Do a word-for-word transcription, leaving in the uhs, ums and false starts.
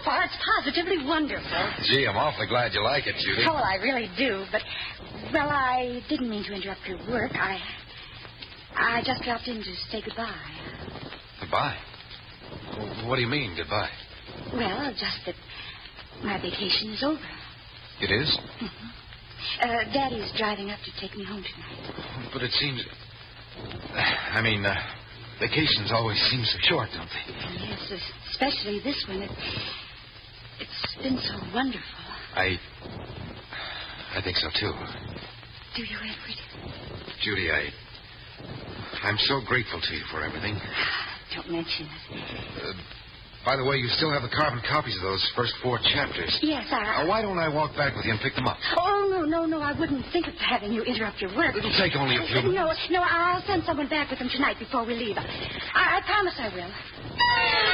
Oh, it's positively wonderful. Gee, I'm awfully glad you like it, Judy. Oh, I really do, but, well, I didn't mean to interrupt your work. I, I just dropped in to say goodbye. Goodbye? What do you mean, goodbye? Well, just that my vacation is over. It is? Mm-hmm. Uh, Daddy's driving up to take me home tonight. But it seems... I mean, uh, vacations always seem so short, don't they? Yes, especially this one. It, it's been so wonderful. I... I think so, too. Do you, Edward? Judy, I... I'm so grateful to you for everything. Don't mention it. Uh, by the way, you still have the carbon copies of those first four chapters. Yes, I... Uh, why don't I walk back with you and pick them up? Oh, no, no, no. I wouldn't think of having you interrupt your work. It'll take only a few minutes. No, no, I'll send someone back with them tonight before we leave. I, I promise I will.